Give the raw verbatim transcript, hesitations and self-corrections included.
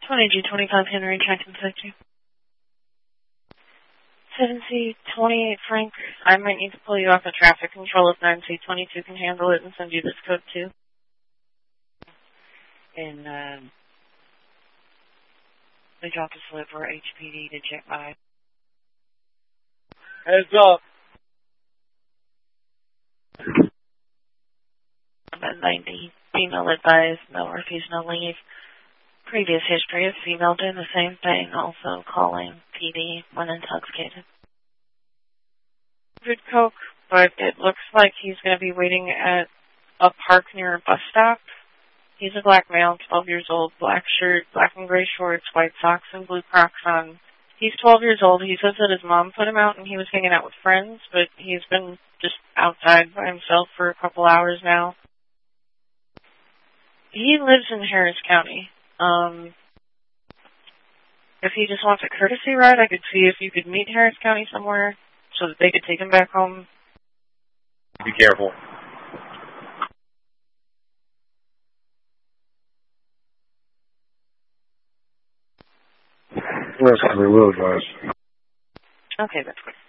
twenty G twenty-five Henry, check and safety. seven C twenty-eight Frank, I might need to pull you off of traffic control if nine C twenty-two can handle it and send you this code too. And, um, they dropped a slip for H P D to check by. Heads up. About ninety, female advised, no refuse, no leave. Previous history of female doing the same thing, also calling P D when intoxicated. Good coke, but it looks like he's going to be waiting at a park near a bus stop. He's a black male, twelve years old, black shirt, black and gray shorts, white socks, and blue Crocs on. He's twelve years old. He says that his mom put him out and he was hanging out with friends, but he's been just outside by himself for a couple hours now. He lives in Harris County. Um, if he just wants a courtesy ride, I could see if you could meet Harris County somewhere so that they could take him back home. Be careful. Yes, we will, guys. Okay, that's good.